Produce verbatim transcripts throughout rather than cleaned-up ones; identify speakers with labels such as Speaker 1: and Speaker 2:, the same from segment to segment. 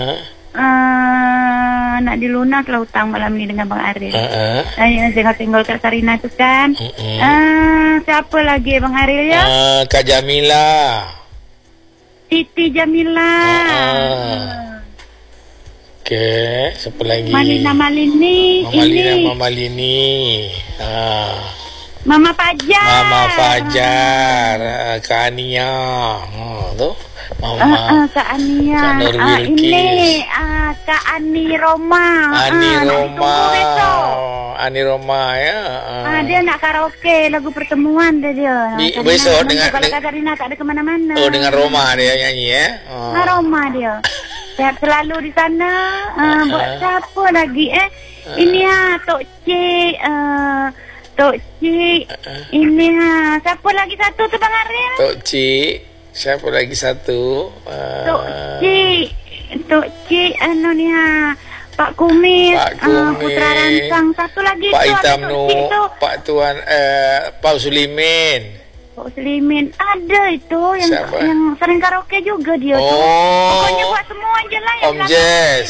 Speaker 1: Uh, nak dilunak lah hutang malam ni dengan Bang Aril.
Speaker 2: Uh-uh.
Speaker 1: Uh, yang saya tinggal kat Sarina tu kan.
Speaker 2: Uh-uh.
Speaker 1: Uh, siapa lagi Bang Aril ya?
Speaker 2: Uh, Kak Jamila.
Speaker 1: Siti Jamila.
Speaker 2: Uh-uh. Okey, siapa lagi?
Speaker 1: Malina Malini.
Speaker 2: Mama
Speaker 1: ini.
Speaker 2: Lina, Mama Lini. Ha.
Speaker 1: Mama Fajar.
Speaker 2: Mama Fajar, uh, Kak Ania. Ha, tu. Mama.
Speaker 1: Uh, uh, Kak Ania.
Speaker 2: Kak Nur
Speaker 1: uh,
Speaker 2: Wilkis.
Speaker 1: Ini uh, Kak Ani Roma.
Speaker 2: Ani
Speaker 1: uh,
Speaker 2: Roma. Ani Roma ya. Uh.
Speaker 1: Uh, dia nak karaoke lagu pertemuan dia dia.
Speaker 2: Di, besok dengan
Speaker 1: kalau Kak Rina tak ada ke mana-mana.
Speaker 2: Oh, dengan Roma dia nyanyi ya. Oh.
Speaker 1: Uh, Roma dia. Siap selalu di sana. Uh, uh, buat siapa lagi eh? Uh, ini ha Tok Cik uh, Tok Cik. Uh, ini ha siapa lagi satu tu Bang Aril?
Speaker 2: Tok Cik. Siapa lagi satu? Uh,
Speaker 1: Tok Cik. Tok Cik anu ni ha Pak Kumis,
Speaker 2: Pak Kumis.
Speaker 1: Uh, Putra Rancang. Satu lagi
Speaker 2: Pak
Speaker 1: tu
Speaker 2: Hitam
Speaker 1: ada
Speaker 2: Nu,
Speaker 1: Tok Cik tu. Pak
Speaker 2: Pak Tuan uh, Pak Sulimin.
Speaker 1: Pak Sulimin ada itu yang
Speaker 2: Siapa?
Speaker 1: yang sering karaoke juga dia
Speaker 2: oh.
Speaker 1: tu. Pokoknya buat semua je lah yang
Speaker 2: Om Jess.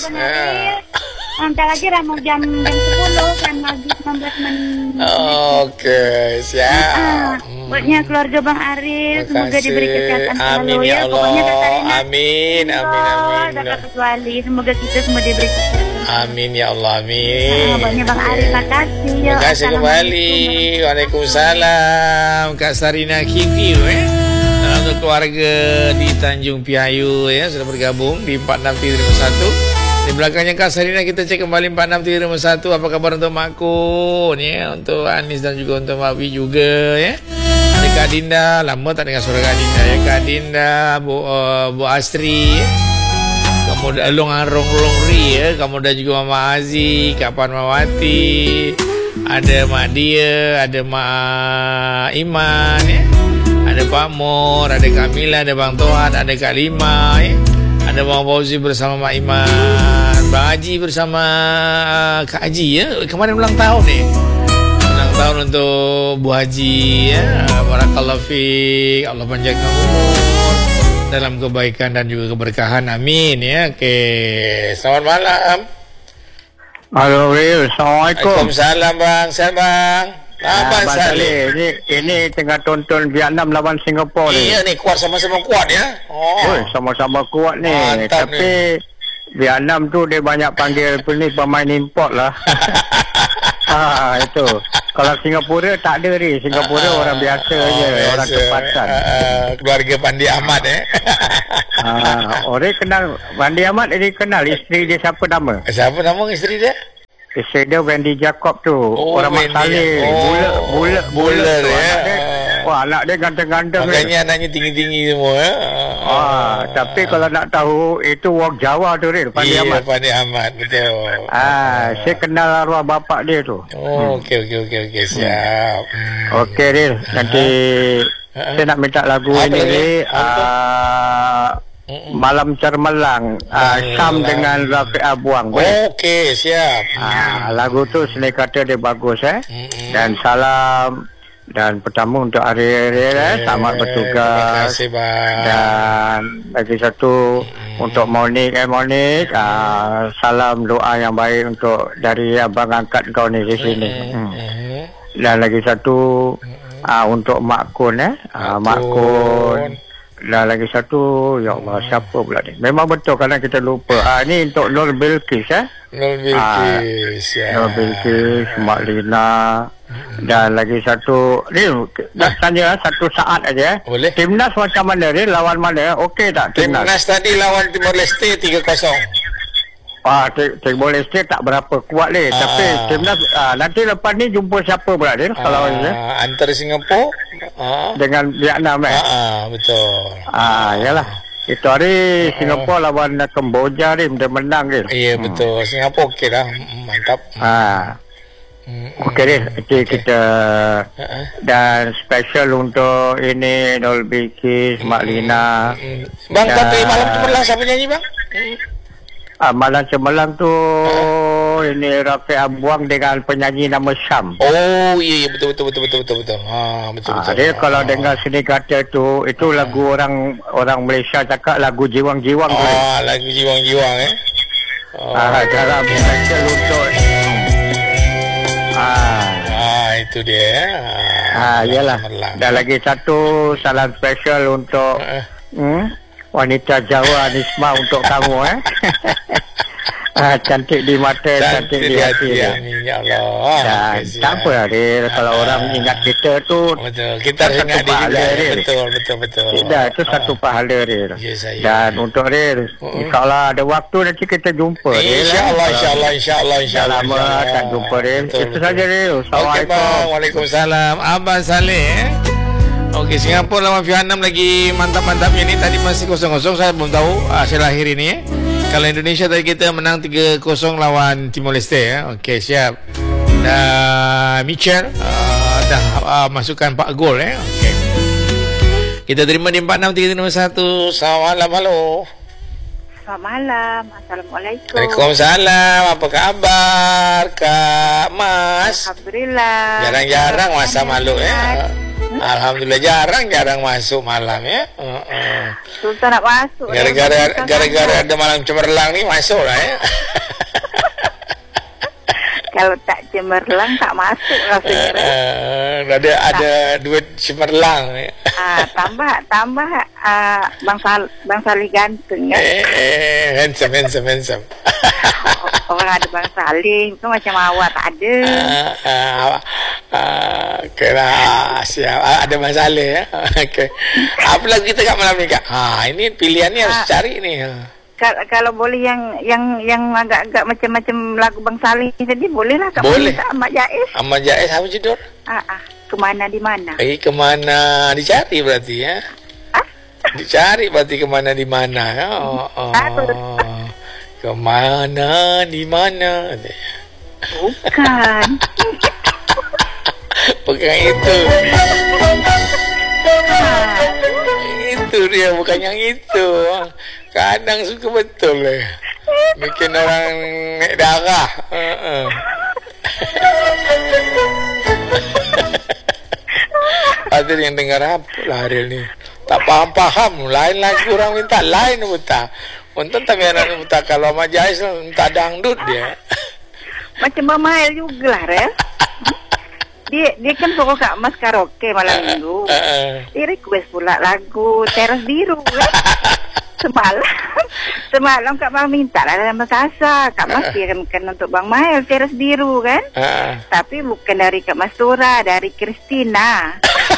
Speaker 1: Nanti lagi dah mau jam jam sepuluh kan lagi sembilan belas menit.
Speaker 2: Okey, siap.
Speaker 1: Uh, hmm. Buatnya keluarga Bang Aril semoga diberi kesehatan selalu
Speaker 2: amin, ya. Allah.
Speaker 1: Pokoknya Kak Sarina.
Speaker 2: Amin, amin, amin.
Speaker 1: Tak kecuali semoga kita semua diberi kesehatan.
Speaker 2: Amin ya Allah, amin.
Speaker 1: Uh, buatnya Bang Aril makasih.
Speaker 2: Terima kasih kembali. Waalaikumsalam. Kak Sarina Kikiu eh. Untuk keluarga di Tanjung Piayu ya sudah bergabung di empat enam tiga lima satu. Di belakangnya Kak Sarina kita cek kembali empat enam tiga lima satu. Apa kabar untuk Mak Kun ya, untuk Anis dan juga untuk Mak Wi juga ya. Ada Kak Dinda, lama tak dengar suara Kak Dinda ya. Kak Dinda, Bu uh, Bu Astri ya. Kemudian Long Arong Longri ya, kemudian juga Mama Aziz, Kak Panmawati, ada Mak Dia, ada Mak Iman ya. Ada Pak Mor, ada Kak Mila, ada Bang Tohat, ada Kak Lima ya. Ada Bang Fauzi bersama Mak Iman, Bang Haji bersama Kak Haji ya. Kemarin ulang tahun nih. Ulang tahun untuk Bu Haji ya. Barakallahu fiik. Allah panjangkan umur dalam kebaikan dan juga keberkahan. Amin ya. Okey. Selamat malam.
Speaker 3: Halo Wil, Assalamualaikum.
Speaker 2: Waalaikumsalam Bang. Sehat Bang? Abang
Speaker 3: nah, Saleh. Ini, ini tengah tonton Vietnam lawan Singapura ni.
Speaker 2: Iya ni, kuat sama-sama kuat ya. Oh.
Speaker 3: Oh, sama-sama kuat ni.
Speaker 2: Mantap
Speaker 3: Tapi ni. Vietnam tu dia banyak panggil ni pemain import lah. ha, itu. Kalau Singapura tak ada ni. Singapura uh, orang biasa oh, je, biasa. Orang tempatan. Uh,
Speaker 2: keluarga Pandi Ahmad eh.
Speaker 3: ha, orang kenal Pandi Ahmad, dia kenal isteri dia siapa nama?
Speaker 2: Siapa nama isteri dia?
Speaker 3: Isteri dia Wendy Jacob tu.
Speaker 2: Oh,
Speaker 3: orang Mat Saleh.
Speaker 2: Oh,
Speaker 3: bulat, bulat,
Speaker 2: bulat ya.
Speaker 3: Anak dia, wah, anak dia ganteng-ganteng.
Speaker 2: Makanya dia. Anaknya tinggi-tinggi semua ya.
Speaker 3: Ah, ah, tapi kalau nak tahu itu wak Jawa tu Ril, Pandi
Speaker 2: iya,
Speaker 3: Ahmad.
Speaker 2: Pandi Ahmad betul.
Speaker 3: Ah, saya kenal arwah bapak dia tu.
Speaker 2: Oh, okey okey okey okey siap.
Speaker 3: Hmm. Okey Ril, nanti uh-huh. saya nak minta lagu apa ini ni. Ah, Malam Cermelang, uh, Sam dengan Rafiq Abuang.
Speaker 2: Okey, siap.
Speaker 3: Ah, lagu tu senang kata dia bagus eh. Mm-hmm. Dan salam dan pertama untuk Aril eh, selamat bertugas.
Speaker 2: Terima kasih Bang.
Speaker 3: Dan lagi satu mm-hmm. untuk Monik eh Monik, ah, salam doa yang baik untuk dari abang angkat kau ni di sini. Mm-hmm. Hmm. Dan lagi satu mm-hmm. ah, untuk Mak Kun eh, ah, Mak Kun. Dan lagi satu, ya Allah, siapa pula ni? Memang betul kadang kita lupa. Ah, ni untuk Nur Bilqis eh.
Speaker 2: Nur Bilqis, ah, ya.
Speaker 3: Nur Bilqis, Mak Lina. Hmm. Dan lagi satu, ni nak tanya satu saat aja.
Speaker 2: Boleh.
Speaker 3: Timnas macam mana ni? Lawan mana? Okey tak Timnas?
Speaker 2: Timnas tadi lawan Timor Leste tiga kosong.
Speaker 3: Ah, Timor Leste tak berapa kuat ni. Ah. Tapi Timnas, ah, nanti lepas ni jumpa siapa pula ni? Ah. Kalau ni?
Speaker 2: Antara Singapura. Ah.
Speaker 3: Dengan Vietnam eh?
Speaker 2: Ah, betul.
Speaker 3: Ah, yalah. Itu hari uh, Singapura lawan Kemboja ni, dia menang ni.
Speaker 2: Iya, hmm. betul. Singapura okey dah. Mantap.
Speaker 3: Ah. Hmm. Okey ni, nanti okay. kita uh-uh. dan special untuk ini Nur Bilqis, Mak Lina.
Speaker 2: Hmm. Bang, dan... tapi Malam Cemerlang siapa nyanyi bang?
Speaker 3: Ah, Malam Cemerlang tu uh. tahu ini Rafiq Ambuang dengan penyanyi nama Syam.
Speaker 2: Oh, iya, iya betul betul betul betul betul betul. Ha, betul betul.
Speaker 3: Ha, dia
Speaker 2: ha.
Speaker 3: kalau dengar seni kata tu, itu
Speaker 2: ha.
Speaker 3: lagu orang orang Malaysia cakap lagu jiwang-jiwang tu.
Speaker 2: Ah, lagu jiwang-jiwang eh.
Speaker 3: Oh, ah, dalam special untuk ah,
Speaker 2: ah itu dia.
Speaker 3: Ah, iyalah. Dan lagi satu salam special untuk
Speaker 2: uh.
Speaker 3: hmm, wanita Jawa Nisma untuk kamu eh. Ah, cantik di mata, cantik, cantik di hati.
Speaker 2: Amin ya Allah.
Speaker 3: Dan tak apa lah dia, kalau ah. orang ingat kita tu
Speaker 2: betul. Kita harus ingat dia juga. Dia. Betul, betul, betul.
Speaker 3: Tidak, itu ah. satu pahala dia.
Speaker 2: Ya, saya.
Speaker 3: Dan untuk dia, uh-uh. insyaAllah ada waktu nanti kita jumpa dia.
Speaker 2: InsyaAllah, insyaAllah, insyaAllah, insyaAllah.
Speaker 3: Lama tak jumpa dia. Betul, itu betul. Saja dia. Assalamualaikum.
Speaker 2: Okay, Waalaikumsalam. Abang Saleh eh. Okey, Singapura lawan Vietnam lagi mantap-mantapnya ni. Tadi masih kosong kosong, saya belum tahu hasil akhir ini eh. Kalau Indonesia tadi kita menang tiga kosong lawan Timor Leste eh. Okey, siap. Dan Mitchell uh, dah uh, masukkan empat gol eh. Okey. Kita terima di empat enam tiga lima satu. Selamat malam, halo.
Speaker 1: Selamat malam. Assalamualaikum.
Speaker 2: Waalaikumsalam. Apa khabar, Kak Mas?
Speaker 1: Alhamdulillah.
Speaker 2: Jarang-jarang masa malu ya. Alhamdulillah jarang-jarang masuk malam ya. Uh-uh.
Speaker 1: Sultan nak masuk.
Speaker 2: Gara-gara ya, gara-gara ada malam cemerlang ni masuk lah ya.
Speaker 1: Kalau tak cemerlang tak masuk rasanya.
Speaker 2: Uh, ada ada duit cemerlang ya.
Speaker 1: Ah, tambah tambah uh, Bang Sal Bang Salih ganteng ya.
Speaker 2: Eh, eh handsome handsome handsome.
Speaker 1: Orang ada Bang Salih itu macam awak tak ada.
Speaker 2: Uh, uh, uh, kena siap uh, ada Bang Salih ya. Okey. Apa lagi kita kat malam ni Kak? Ha, ini pilihannya harus uh, cari ni.
Speaker 1: Kalau boleh yang yang yang agak-agak macam-macam lagu Bang Salih tadi bolehlah Kak.
Speaker 2: Boleh.
Speaker 1: Ahmad Jaiz.
Speaker 2: Ahmad Jaiz apa judul?
Speaker 1: Ah ah. Kemana di mana?
Speaker 2: Eh kemana dicari berarti ya?
Speaker 1: Ah?
Speaker 2: Dicari berarti kemana di mana ya? Oh, oh. Kemana di mana?
Speaker 1: Bukan.
Speaker 2: Bukan itu. Itu dia, bukan yang itu. Kadang suka betul lah. Bikin orang naik darah. Uh-uh. Ada yang dengar apa lah hari ni. Tak faham-faham. Lain lagi orang minta lain minta. Untung tak biar orang minta. Kalau Ahmad Jaiz minta dangdut dia.
Speaker 1: Macam Mamael juga lah Rel. Dia dia kan suruh Kak Mas karaoke malam minggu. Dia request pula lagu Teras Biru kan. Semalam Semalam Kak Mas minta lah dalam bahasa Asa. Kak Mas kirimkan untuk Bang Mael Teras Biru kan. uh. Tapi bukan dari Kak Mas Tura, dari Christina.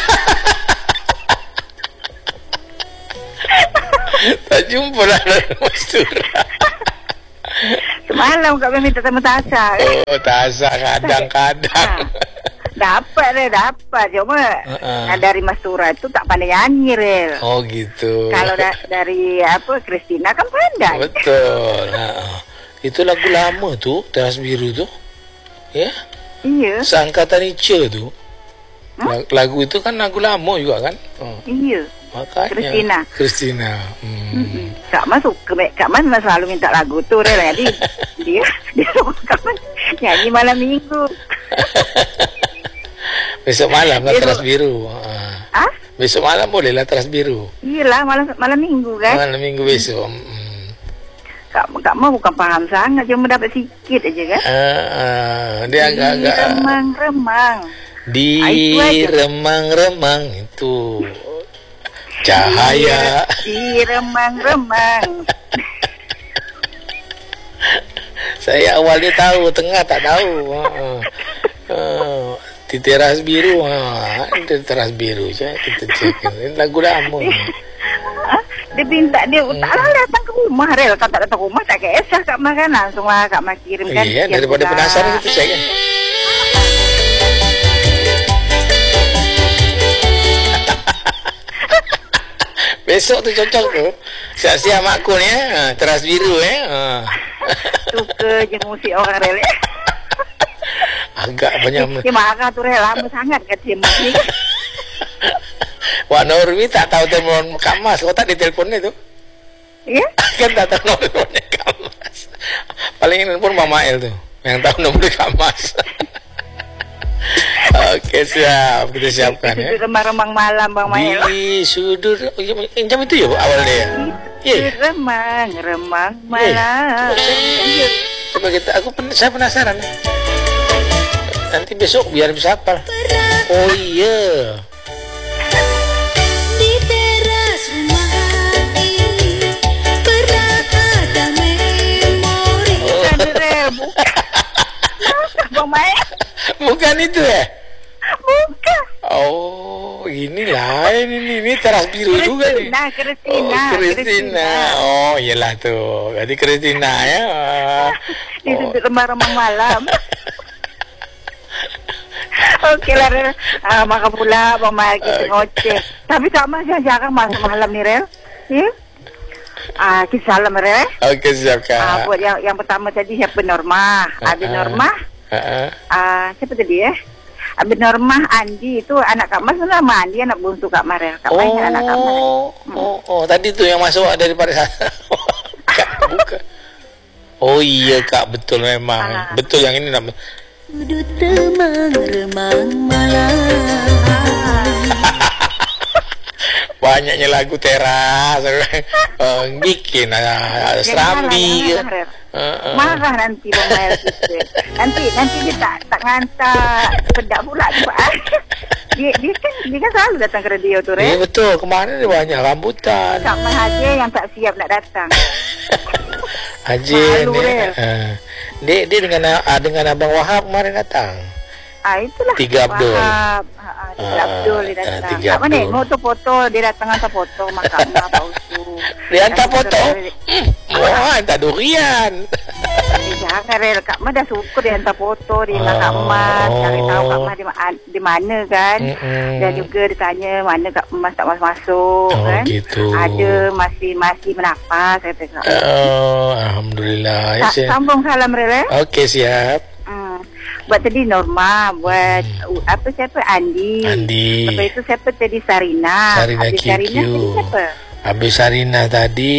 Speaker 2: Tak jumpa lah dari Mas Tura.
Speaker 1: Semalam Kak Mas minta sama Tasa kan?
Speaker 2: Oh Tasa kadang-kadang
Speaker 1: dapat Rel, dapat. Cuma uh-uh. dari Mas Tura itu tak pandai nyanyi Rel.
Speaker 2: Oh gitu.
Speaker 1: Kalau da- dari apa Christina kan pandai.
Speaker 2: Betul. Nah, itu lagu lama tu, Teras Biru tu. Ya?
Speaker 1: Iya.
Speaker 2: Seangkatan Ica tu. Hmm? Lagu itu kan lagu lama juga kan?
Speaker 1: Oh. Iya.
Speaker 2: Makanya
Speaker 1: Christina.
Speaker 2: Christina. Hmm.
Speaker 1: Kak Mas suka, Kak Mas selalu minta lagu tu Rel. Jadi dia dia suka Kak Mas nyanyi malam minggu.
Speaker 2: Besok malam lah Teras Biru.
Speaker 1: Ah?
Speaker 2: Besok malam boleh lah Teras Biru.
Speaker 1: Iyalah malam malam minggu kan.
Speaker 2: Malam minggu besok. Hmm.
Speaker 1: Kak Kak Mah bukan faham sangat, cuma dapat sikit aja kan.
Speaker 2: Uh, uh, dia agak-agak
Speaker 1: remang-remang.
Speaker 2: Di remang-remang itu cahaya.
Speaker 1: Di remang-remang.
Speaker 2: Saya awalnya tahu, tengah tak tahu. Uh, uh, di Teras Biru, ha, di Teras Biru je kita cek. Ini lagu lama.
Speaker 1: Dia minta dia hmm. taklah datang ke rumah Rel. Kalau tak datang ke rumah tak kisah Kak Mak kan, langsunglah Kak Mak kirimkan.
Speaker 2: Iya, daripada pula. Penasaran kita cek kan. Besok tu cocok tu. Siap-siap makku ni eh. Teras Biru eh. Ha.
Speaker 1: Suka je musik orang Rel eh.
Speaker 2: Agak banyak.
Speaker 1: Dia marah tu Rel, lama sangat kat dia musik.
Speaker 2: Wak Normi tak tahu telefon Kak Mas. Kau tak di teleponnya tu?
Speaker 1: Ya?
Speaker 2: Kan tak tahu telefonnya Kak Mas. Paling ini pun Mama El tu. Yang tahu nombor Kak Mas. Okey, siap. Kita siapkan ya.
Speaker 1: Sudut remang-remang malam Bang Mael.
Speaker 2: Di sudut jam itu ya awal dia.
Speaker 1: Sudut remang-remang malam.
Speaker 2: Yeah. Coba kita, aku pen, saya penasaran. Nanti besok biar bisa hafal. Oh iya.
Speaker 4: Di teras rumah ini pernah ada memori.
Speaker 1: Bukan Rel, bukan. Bang Mael.
Speaker 2: Bukan itu ya?
Speaker 1: Bukan.
Speaker 2: Oh, ini lain ini. Ini teras biru juga nih.
Speaker 1: Kristina,
Speaker 2: Oh, Kristina. Oh, iyalah tuh. Berarti Kristina ya.
Speaker 1: Di sudut remang-remang malam. Okey lah Rel. Ah, maka pula Bang Mael kita ngoceh. Tapi Kak Mas jarang masuk malam ni Rel. Ya? Ah, kita salam Rel.
Speaker 2: Okey, siap Kak.
Speaker 1: Ah, buat yang yang pertama tadi siapa Normah? Abi Normah.
Speaker 2: Uh-uh.
Speaker 1: Ah, siapa tadi eh? Abi Normah, Andi itu anak Kak Mas nama Andi anak bungsu Kak Marel. Kak Mas anak Kak Mas.
Speaker 2: Hmm. Oh, oh, tadi tu yang masuk daripada sana. Kak, bukan. Oh iya Kak, betul memang.
Speaker 1: Ah.
Speaker 2: Betul yang ini nama.
Speaker 4: Sudut remang-remang malam.
Speaker 2: Banyaknya lagu teras. uh, bikin uh, serambi.
Speaker 1: Jangan marah, jangan marah, marah nanti Bang Mael kita. Nanti nanti dia tak tak ngantar pedak pula tu. Dia dia kan dia kan selalu datang ke radio tu
Speaker 2: Ya
Speaker 1: Rel.
Speaker 2: betul, kemarin dia banyak rambutan.
Speaker 1: Kak Mas aja yang tak siap nak datang.
Speaker 2: Haji
Speaker 1: Malu,
Speaker 2: ni.
Speaker 1: Rel.
Speaker 2: Uh, dia dia dengan uh, dengan Abang Wahab kemarin datang.
Speaker 1: Ah itulah.
Speaker 2: Tiga Abdul.
Speaker 1: Wahab. Ha, ha, Tiga
Speaker 2: Ah,
Speaker 1: Abdul dia
Speaker 2: ah,
Speaker 1: datang.
Speaker 2: Tiga
Speaker 1: Kak Mana
Speaker 2: Abdul.
Speaker 1: motor foto dia datang hantar foto mak Kak Mak Pak Usu.
Speaker 2: Dia hantar foto. Hmm, wah, hantar durian.
Speaker 1: Eh, jangan Rel. Kak Mak dah suka dia hantar foto dia dengan Kak Mak. Cari tahu Kak Mak di, ma- di mana kan.
Speaker 2: Mm-mm.
Speaker 1: Dan juga dia tanya mana Kak Mas tak masuk-masuk
Speaker 2: Oh,
Speaker 1: kan.
Speaker 2: gitu.
Speaker 1: Ada masih masih menafas kata Kak.
Speaker 2: Oh, alhamdulillah. Ya,
Speaker 1: Sa- sambung salam Rel. Eh?
Speaker 2: Okey, siap.
Speaker 1: Hmm. Buat tadi Norma, buat uh, apa siapa Andi.
Speaker 2: Andi.
Speaker 1: Lepas itu siapa tadi Sarina.
Speaker 2: Sarina
Speaker 1: Habis
Speaker 2: Q Q.
Speaker 1: Sarina tadi siapa?
Speaker 2: Habis Sarina tadi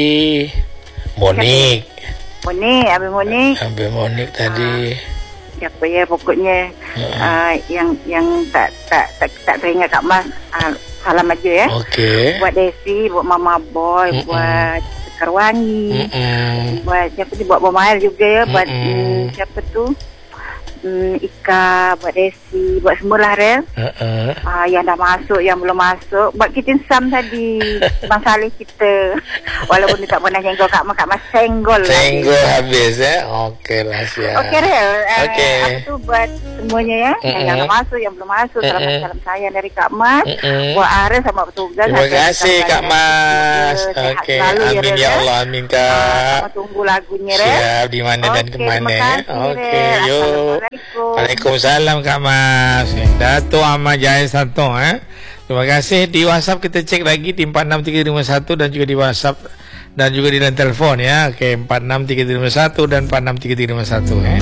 Speaker 2: Monik.
Speaker 1: Monik, Habis Monik.
Speaker 2: Habis Monik tadi.
Speaker 1: Siapa ya pokoknya
Speaker 2: Hmm.
Speaker 1: uh, yang yang tak tak tak, tak teringat Kak Mas. Uh, salam aja ya.
Speaker 2: Okey.
Speaker 1: Buat Desi, buat Mama Boy,
Speaker 2: Mm-mm.
Speaker 1: buat Sekar Wangi.
Speaker 2: Mm-mm.
Speaker 1: Buat siapa tu buat Bomael juga ya, buat
Speaker 2: Mm-mm.
Speaker 1: mm, siapa tu? Hmm, Ika, buat Desi, buat semualah Rel.
Speaker 2: Uh-uh.
Speaker 1: Ah, yang dah masuk, yang belum masuk. Buat kita Sam tadi. Bang Saleh kita. Walaupun dia tak pernah senggol Kak Mas, Kak Mas senggol lagi.
Speaker 2: Senggol habis eh. Okey lah, siap.
Speaker 1: Okey Rel. Uh,
Speaker 2: Okey.
Speaker 1: Apa tu buat semuanya ya. Yang,
Speaker 2: Mm-mm.
Speaker 1: yang dah masuk, yang belum masuk.
Speaker 2: Mm-mm.
Speaker 1: Salam-salam sayang dari Kak Mas.
Speaker 2: Mm-mm.
Speaker 1: Buat Arif sama petugas.
Speaker 2: Terima
Speaker 1: Hati-hati
Speaker 2: kasih
Speaker 1: sampai
Speaker 2: Kak
Speaker 1: hari
Speaker 2: Mas.
Speaker 1: semoga sehat
Speaker 2: Okey,
Speaker 1: selalu
Speaker 2: amin
Speaker 1: Rel,
Speaker 2: ya Allah, amin Kak.
Speaker 1: Ah, sama tunggu lagunya Rel.
Speaker 2: Siap, di mana dan
Speaker 1: Okey,
Speaker 2: ke mana
Speaker 1: terima
Speaker 2: ya.
Speaker 1: kasih,
Speaker 2: Okey,
Speaker 1: Rel.
Speaker 2: yuk.
Speaker 1: Assalamualaikum.
Speaker 2: Waalaikumsalam Kak Mas. Dato' Ahmad Jaya Santo eh. Terima kasih. Di WhatsApp kita cek lagi di empat enam tiga lima satu dan juga di WhatsApp dan juga di line telefon ya. Okey, empat enam tiga lima satu dan empat enam tiga lima satu eh.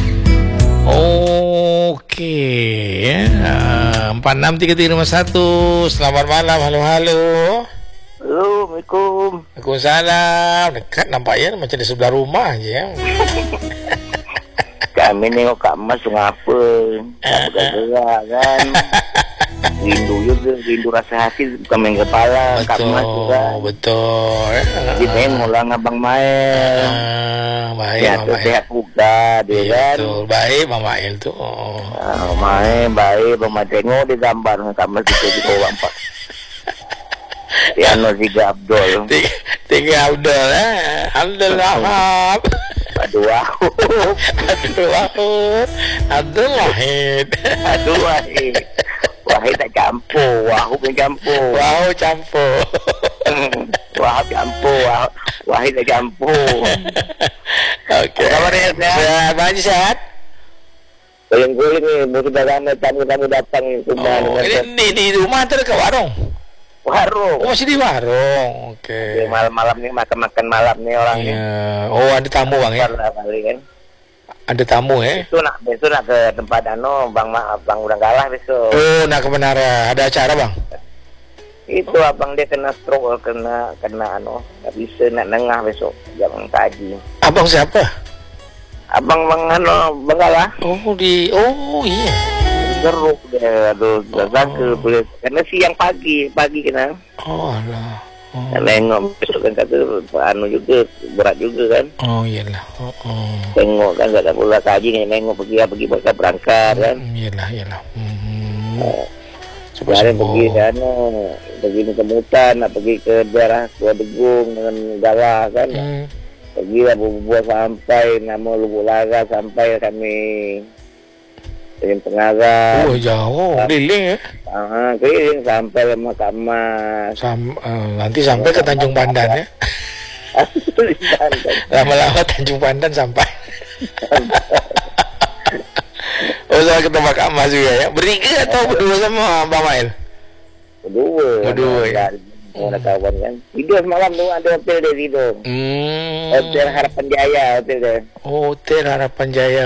Speaker 2: Okey ya. Uh, empat enam tiga lima satu. Selamat malam. Halo halo.
Speaker 3: Assalamualaikum.
Speaker 2: Waalaikumsalam. Dekat nampaknya macam di sebelah rumah je ya.
Speaker 3: Kami nengok Kak Mas tu ngapa? Tak bergerak kan. Rindu juga, rindu rasa hati bukan main kepala. Kak Mas tu kan.
Speaker 2: Betul.
Speaker 3: Jadi tengok lah dengan Abang Mael.
Speaker 2: Ah, baik
Speaker 3: Sehat
Speaker 2: Mama
Speaker 3: tu
Speaker 2: El.
Speaker 3: sehat juga dia
Speaker 2: Ya,
Speaker 3: kan.
Speaker 2: betul. Baik Mama El tu. Oh.
Speaker 3: Ah, Mael baik. Abang Mael tengok dia gambar dengan Kak Mas kita di orang pak. Tiano Ziga Abdul.
Speaker 2: Tiga, tiga Abdul eh. Abdul Wahab.
Speaker 3: Aduh aku.
Speaker 2: Abdul Wahab. Abdul Wahid.
Speaker 3: Aduh Wahid. Wahid tak campur. Wahid pun campur.
Speaker 2: Wow campur.
Speaker 3: Wahab campur. Wah- Wahid tak campur.
Speaker 2: Okey.
Speaker 3: Apa khabar, El? Sehat?
Speaker 2: Sehat. Bang Haji sehat?
Speaker 3: Guling-guling ni. Mesti dah ramai tamu-tamu datang ni. Rumah
Speaker 2: Oh,
Speaker 3: ni.
Speaker 2: ini di, di rumah atau dekat warung?
Speaker 3: Warung.
Speaker 2: Oh, masih di warung. Okey.
Speaker 3: Okay, malam-malam ni makan-makan malam ni orang ni.
Speaker 2: Ya. Oh, ada tamu bang ya?
Speaker 3: Lah kali kan.
Speaker 2: Ada tamu eh?
Speaker 3: Besok nak besok nak ke tempat anu Bang Ma, Bang Udang Galah besok.
Speaker 2: Oh, nak ke Menara. Ada acara bang?
Speaker 3: Itu abang dia kena stroke, kena kena anu, tak bisa nak nengah besok jam kaji.
Speaker 2: Abang siapa?
Speaker 5: abang Mangano Bengala.
Speaker 2: Oh di oh iya.
Speaker 5: Geruk dia, aduh, tak sangka boleh. Karena siang pagi, pagi kena.
Speaker 2: Oh alah. Oh.
Speaker 5: Nengok besok kan kata anu juga berat juga kan.
Speaker 2: Oh iyalah. Oh, oh.
Speaker 5: Tengok kan tak pula kaji ni nengok pergi pergi berangkat berangkat kan.
Speaker 2: Hmm, iyalah iyalah. Hmm.
Speaker 5: Uh,
Speaker 2: Cepat
Speaker 5: Hari
Speaker 2: sembuh.
Speaker 5: pergi sana, pergi ke Kemutan, nak pergi ke daerah Kuala Degung dengan Gawah kan.
Speaker 2: Hmm.
Speaker 5: Pergilah berbuat sampai nama Lubuk Lara sampai kami Keliling Pengarah.
Speaker 2: Oh jauh, keliling ya.
Speaker 5: Ah, keliling sampai ke Mahkamah.
Speaker 2: Sam, uh, nanti sampai ke Tanjung Pandan ya. Lama-lama Tanjung Pandan sampai. Oh, saya ketemu Mahkamah juga ya. Bertiga atau berdua sama Bang Mail?
Speaker 5: Berdua.
Speaker 2: Berdua ya.
Speaker 5: Mau ada kawan kan. Tidur semalam tu ada hotel dia tidur.
Speaker 2: Hmm.
Speaker 5: Hotel Harapan Jaya hotel dia.
Speaker 2: Oh, Hotel Harapan Jaya.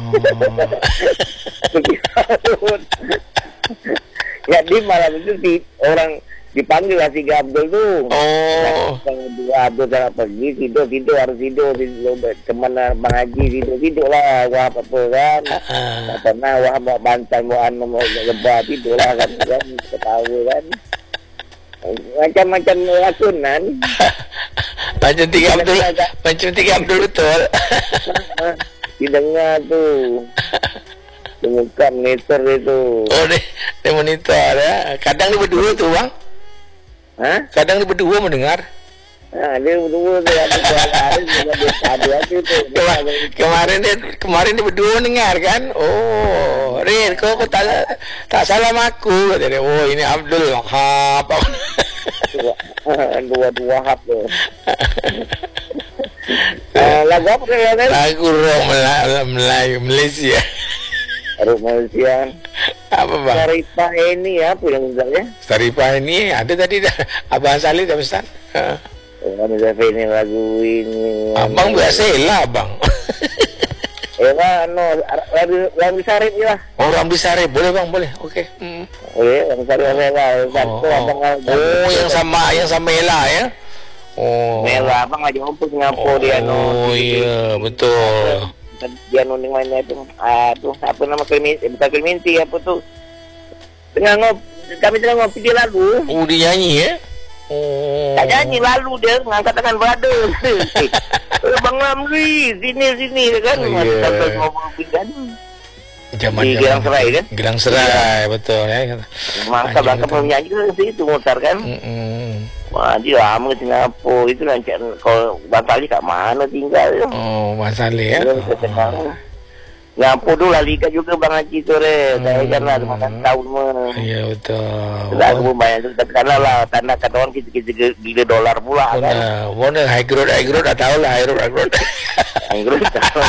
Speaker 2: Oh.
Speaker 5: Jadi malam itu di, orang dipanggil lah si Abdul tu.
Speaker 2: Oh.
Speaker 5: Dua Abdul dah pergi tidur tidur harus tidur tidur teman Bang Haji tidur tidur lah wah apa apa kan.
Speaker 2: Uh-uh.
Speaker 5: Tak pernah wah mau bantal mau anu mau lebah tidur lah kan kan ketawa kan. Macam-macam lakonan.
Speaker 2: Macam tiga Abdul, macam tiga Abdul betul.
Speaker 5: Didengar tu. Buka monitor itu.
Speaker 2: Oh, dia, dia monitor ya. Kadang dia berdua tu bang.
Speaker 5: Hah?
Speaker 2: Kadang dia berdua mendengar.
Speaker 5: Ha, dia berdua tu ada hari juga dia ada tu.
Speaker 2: Kema- kemarin dia kemarin dia berdua dengar kan. Oh, Rin, kau kau tak tak salam aku kata dia. Oh, ini Abdul. Ha, apa?
Speaker 5: Dua-dua hap tu. Uh, lagu apa kan?
Speaker 2: Lagu rock Melayu, Melayu Malaysia.
Speaker 5: Rock Malaysia.
Speaker 2: Apa bang?
Speaker 5: Saripah ini apa yang sebenarnya?
Speaker 2: Saripah ini ada tadi dah. Abang Salih dah pesan. Ha.
Speaker 5: Oh, Saripah ini lagu ini.
Speaker 2: Abang biasa lah abang.
Speaker 5: Eh, no, lagu Sarip je lah.
Speaker 2: Oh, Ramli Sarip. Boleh bang, boleh. Okey. Hmm.
Speaker 5: Okey, lagu Sarip lah. Satu
Speaker 2: Oh,
Speaker 5: abang.
Speaker 2: oh, yang sama, yang sama Ella ya. Oh.
Speaker 5: Merah abang aja jumpa Singapura
Speaker 2: Oh,
Speaker 5: dia no.
Speaker 2: Oh, iya, betul.
Speaker 5: Dia no dengan mana tu? Ah, tu apa nama Clemente? Bukan Clemente apa tu? Tengah ngop, kami tengah ngopi dia lagu.
Speaker 2: Oh, dia nyanyi ya. Oh.
Speaker 5: Tak nyanyi lalu dia ngangkat tangan brother. Eh, Bang Ramli, sini sini kan.
Speaker 2: Oh, iya.
Speaker 5: Sampai ngopi kan.
Speaker 2: Zaman
Speaker 5: Di Gelang Serai kan?
Speaker 2: Gelang Serai, betul ya.
Speaker 5: Masa belakang penyanyi tu situ mutar kan.
Speaker 2: Hmm.
Speaker 5: Wah, dia lama ke Singapura. Itu nak cak kalau Bang Salih kat mana tinggal tu.
Speaker 2: Oh, Mas Saleh ya.
Speaker 5: Dia terkenal. Singapura tu lah liga juga Bang Haji tu re. Saya kan lah makan tahu semua.
Speaker 2: Iya, betul.
Speaker 5: Sudah aku bayar tu tapi kalau lah tanda kata orang kita kita gila dolar pula kan.
Speaker 2: Mana, mana high growth, high growth dah tahu lah high growth, high growth.
Speaker 5: Inggris tahu.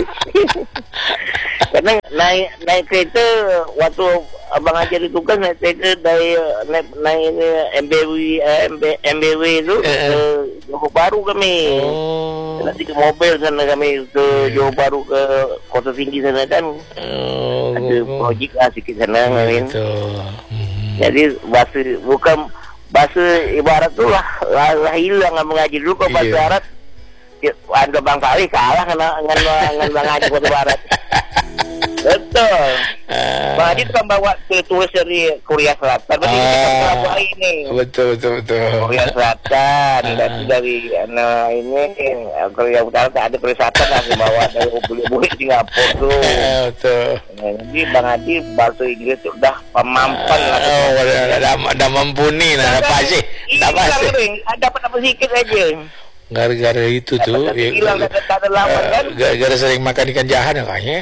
Speaker 5: Karena naik naik kereta waktu abang ajar itu kan naik kereta dari naik naik ini M B W eh, M B, M B W itu
Speaker 2: Eh, eh.
Speaker 5: ke Johor Bahru kami.
Speaker 2: Oh.
Speaker 5: Nanti ke mobil sana kami ke Johor Bahru ke Kota Tinggi sana kan.
Speaker 2: Oh.
Speaker 5: Ada projek lah sikit sana kan.
Speaker 2: Betul. Hmm.
Speaker 5: Jadi bahasa bukan bahasa ibarat tu lah, lah, lah hilang lah mengaji dulu kalau bahasa
Speaker 2: Iya.
Speaker 5: Arab. Ya, anda Bang Salih kalah dengan dengan dengan Bang Haji Kota Barat. Betul.
Speaker 2: Ah.
Speaker 5: Bang Haji kan bawa ke turis dari Korea Selatan. Berarti kita
Speaker 2: Ah.
Speaker 5: kan bawa ini.
Speaker 2: Betul, betul, betul.
Speaker 5: Korea Selatan
Speaker 2: Ah.
Speaker 5: dan dari nah, ini Korea Utara tak ada Korea Selatan lah bawa dari boleh-boleh Singapura tu.
Speaker 2: Ah, betul.
Speaker 5: Nah, jadi Bang Haji bahasa Inggris tu dah pemampan lah.
Speaker 2: Oh, dah, dah, dah mampu ni lah, dapat sih. Dapat sih.
Speaker 5: Dapat apa sikit saja.
Speaker 2: Gara-gara itu tu,
Speaker 5: Dapat hilang tak tak ada lawan kan.
Speaker 2: gara-gara sering makan ikan jahat kayaknya.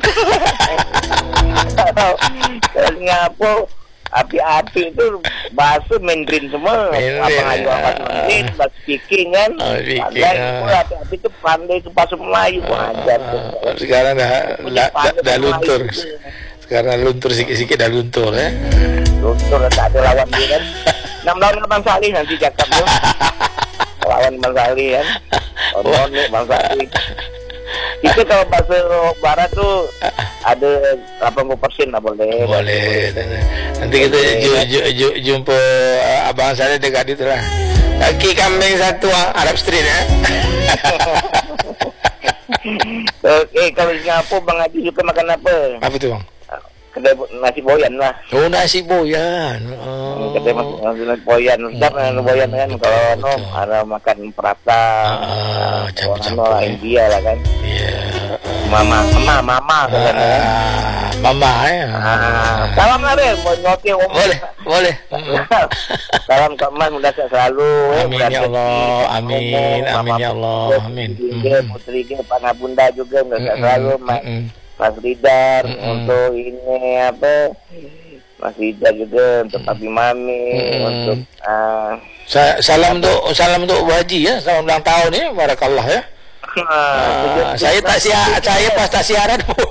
Speaker 5: Kalau Singapura api-api itu bahasa Mandarin semua.
Speaker 2: Mandarin,
Speaker 5: Abang Ayu
Speaker 2: ah.
Speaker 5: bahasa Mandarin, bahasa Peking kan.
Speaker 2: Oh, Peking,
Speaker 5: Pandai
Speaker 2: ah.
Speaker 5: pula api-api itu pandai ke bahasa Melayu pun ajar.
Speaker 2: Ah, sekarang dah dah, dah, dah luntur. Sekarang dah luntur sikit-sikit dah luntur eh.
Speaker 5: Luntur tak ada lawan dia kan. Enam lawan Bang Salih nanti cakap tu. Lawan Bang Salih kan. Orang ni Bang Salih. Kita kalau bahasa barat tu ada lapan puluh persen lah boleh.
Speaker 2: Boleh. Nanti kita ju, ju, ju, jumpa uh, abang saya dekat itu lah. Kaki kambing satu ah, Arab Street eh.
Speaker 5: Uh, eh kalau di Singapura Bang Haji suka makan apa?
Speaker 2: Apa tu bang?
Speaker 5: Kedai nasi boyan lah.
Speaker 2: Oh, nasi boyan. Oh.
Speaker 5: Kedai nasi, nasi boyan. Sedap
Speaker 2: Hmm.
Speaker 5: nasi boyan kan.
Speaker 2: Betul,
Speaker 5: Kalau no,
Speaker 2: betul.
Speaker 5: ada makan perata.
Speaker 2: Ah, campur-campur,
Speaker 5: Orang
Speaker 2: eh.
Speaker 5: India lah kan.
Speaker 2: Ya.
Speaker 5: Mama, mama, mama kan.
Speaker 2: Ah, mama eh.
Speaker 5: Ah, salam lah Ren. Mau ngopi om.
Speaker 2: Boleh, boleh. Mm.
Speaker 5: Salam Kak Mas, mudah sehat selalu. eh.
Speaker 2: Amin
Speaker 5: Mudah
Speaker 2: ya Allah,
Speaker 5: rezeki,
Speaker 2: amin,
Speaker 5: umur,
Speaker 2: amin
Speaker 5: mama
Speaker 2: ya Allah,
Speaker 5: juga,
Speaker 2: amin.
Speaker 5: juga,
Speaker 2: Mm.
Speaker 5: putri dia, Pak Bunda juga mudah sehat
Speaker 2: Mm-mm,
Speaker 5: selalu. Mas,
Speaker 2: mm-mm.
Speaker 5: Mas Ridar
Speaker 2: Mm-mm.
Speaker 5: untuk ini apa? Mas Ridar juga untuk Papi Mami
Speaker 2: Mm-mm.
Speaker 5: untuk ah
Speaker 2: Sa- salam untuk salam untuk Bu Haji ya, selamat ulang tahun ya, barakallah ya. Ah, saya tak siar, saya pas tak siaran pun.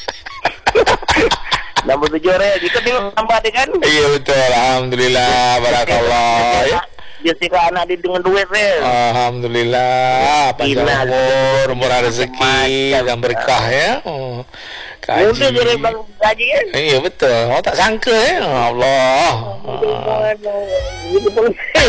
Speaker 5: Nombor tujuh Ren. Kita tengok tambah dia kan.
Speaker 2: Iya betul, alhamdulillah, barakallah ya.
Speaker 5: Dia sika anak dia dengan duit Ren.
Speaker 2: Alhamdulillah, panjang
Speaker 5: Ina,
Speaker 2: umur, murah rezeki
Speaker 5: macam.
Speaker 2: dan berkah ya. Oh,
Speaker 5: Mudah je Ren
Speaker 2: kaji.
Speaker 5: Bang Haji kan.
Speaker 2: Iya betul. Oh tak sangka ya. Allah. Ah.
Speaker 5: Gitu pun.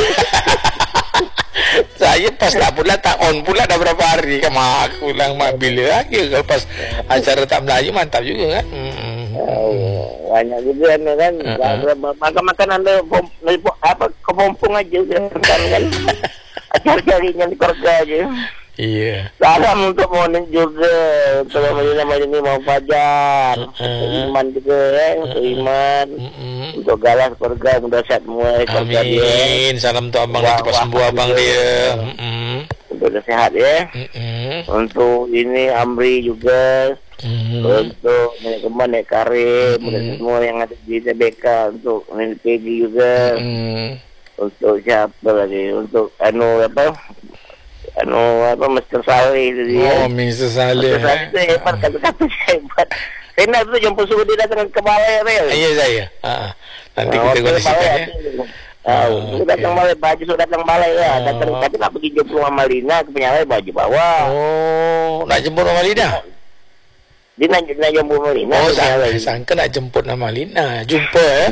Speaker 2: Saya pas tak pula tak on pula dah berapa hari kan mak aku bilang mak bila lagi kalau pas acara tak Melayu mantap juga kan. Hmm.
Speaker 5: Oh, banyak juga anda kan.
Speaker 2: Uh-uh.
Speaker 5: Makan-makan anda pom, apa kepompong aja kan kan. Cari-carinya di keluarga aja.
Speaker 2: Iya.
Speaker 5: Salam untuk Monik juga. Untuk Madinah Madinah mau Fajar. Untuk Iman juga ya. Untuk Iman.
Speaker 2: Mm-mm.
Speaker 5: Untuk Galas keluarga mudah sehat semua keluarga dia.
Speaker 2: Amin. Salam untuk abang
Speaker 5: Wah,
Speaker 2: cepat
Speaker 5: wah,
Speaker 2: sembuh abang
Speaker 5: juga.
Speaker 2: dia. Mm-mm.
Speaker 5: Untuk dia sehat ya.
Speaker 2: Mm-mm.
Speaker 5: Untuk ini Amri juga.
Speaker 2: Mm-mm.
Speaker 5: Untuk Nenek Kemban, Nenek Karim,
Speaker 2: Mm-mm.
Speaker 5: semua yang ada di T B K. Untuk Nenek Peggy juga.
Speaker 2: Mm-mm.
Speaker 5: Untuk siapa lagi? Untuk anu apa? Anu apa Mister Saleh itu dia.
Speaker 2: Oh, mister Saleh.
Speaker 5: Mister Saleh itu hebat, kata-kata hebat. Rena itu jemput suruh dia datang ke balai Rel.
Speaker 2: Iya saya. Ah. Nanti
Speaker 5: Ah,
Speaker 2: kita
Speaker 5: waktu
Speaker 2: kondisikan
Speaker 5: balai
Speaker 2: ya.
Speaker 5: ada. Ah,
Speaker 2: Oh,
Speaker 5: suruh datang
Speaker 2: okey.
Speaker 5: balai, baju suruh datang balai ya.
Speaker 2: Oh.
Speaker 5: Datang tadi nak pergi jemput Mama Lina ke penyalai baju bawa.
Speaker 2: Oh, nak jemput Mama Lina?
Speaker 5: Dia nak, nak jemput Mama Lina.
Speaker 2: Oh,
Speaker 5: ke penyalai.
Speaker 2: sangka, sangka nak jemput Mama Lina. Jumpa eh.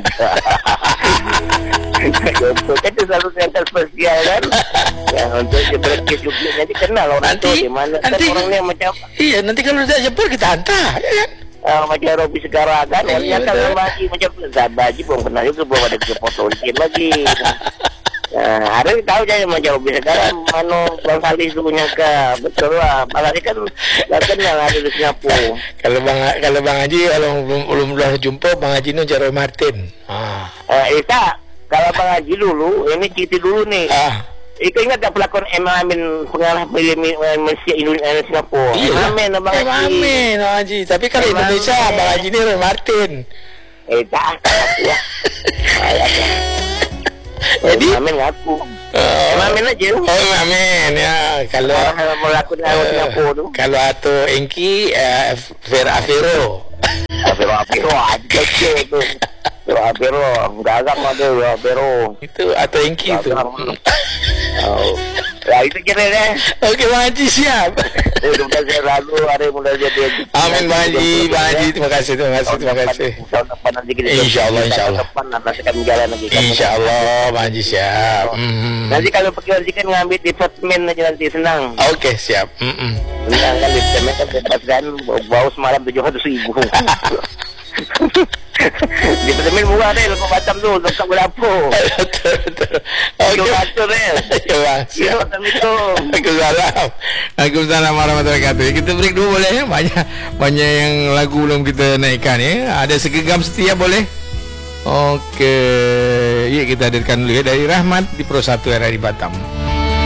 Speaker 5: Jemput kan tu selalu kereta spesial kan. Ya, untuk dia berkis juga. Jadi kenal orang tu
Speaker 2: Nanti-
Speaker 5: di mana kan
Speaker 2: nanti-
Speaker 5: orang ni macam
Speaker 2: Iya, nanti kalau tak jemput kita hantar, ya kan?
Speaker 5: Uh, macam Robi Segara kan.
Speaker 2: Iya,
Speaker 5: Orang kan
Speaker 2: betul.
Speaker 5: bagi macam Zabaji belum kenal juga, belum ada ke foto licin lagi. Nah, ada yang tahu je macam Robi Segara mana Bang Salih tu punya ke. Betul lah. Malah dia kan dah kenal ada di Singapura.
Speaker 2: Kalau bang kalau bang Haji kalau belum belum dah jumpa bang Haji ni Roy Martin. Ah.
Speaker 5: Uh, eh tak, kalau Bang Haji dulu, ini cerita dulu ni.
Speaker 2: Ah.
Speaker 5: Eh, kau ingat tak pelakon M. Amin pengarah filem Malaysia Indonesia Singapura?
Speaker 2: Iya.
Speaker 5: M. Amin Abang
Speaker 2: Eh,
Speaker 5: Haji.
Speaker 2: Amin Bang Haji. Tapi kalau
Speaker 5: Eh,
Speaker 2: Indonesia
Speaker 5: Amin.
Speaker 2: bang Haji ni Roy Martin.
Speaker 5: Eh tak, ya. Ayatnya.
Speaker 2: Jadi
Speaker 5: M. Amin ngaku.
Speaker 2: oh,
Speaker 5: M. Amin aja.
Speaker 2: Oh, Amin ya. Kalau
Speaker 5: Orang melakon orang Singapura tu.
Speaker 2: kalau Ato Enki uh, Vera Vero.
Speaker 5: Apero apero aja kecil tu. Apero apero, gagak ada apero.
Speaker 2: Itu Ato Enki tu.
Speaker 5: Oh. Ya itu kira deh.
Speaker 2: Okey Bang Haji siap.
Speaker 5: Eh, sudah saya lalu hari mulai jadi.
Speaker 2: Amin Bang Haji, Bang Haji terima kasih, terima kasih, terima kasih.
Speaker 5: Tahun depan nanti kita.
Speaker 2: InsyaAllah, insyaAllah.
Speaker 5: Tahun depan nanti akan berjalan lagi.
Speaker 2: InsyaAllah Bang Haji siap. Mm.
Speaker 5: Nanti kalau pergi nanti kan ngambil departemen aja nanti senang.
Speaker 2: Okey siap. Mm-mm.
Speaker 5: Senang kan departemen kan bebas kan bau semalam tujuh ratus ribu. Departemen murah deh lepas Batam tu dekat berapa?
Speaker 2: Betul betul.
Speaker 5: Tujuh
Speaker 2: Okey.
Speaker 5: ratus deh.
Speaker 2: Ya Bang.
Speaker 5: Ya,
Speaker 2: Siap.
Speaker 5: Assalamualaikum.
Speaker 2: Waalaikumsalam. Waalaikumsalam warahmatullahi wabarakatuh. Kita break dulu boleh ya. Banyak banyak yang lagu belum kita naikkan ya. Ada segegam setia boleh? Okey. Ya kita hadirkan dulu ya dari Rahmat di Pro satu R R I Batam.